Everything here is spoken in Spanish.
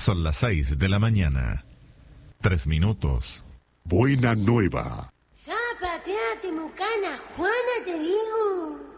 Son las 6 de la mañana. 3 minutos. Buena nueva. Zapateate, mucana, Juana, te digo.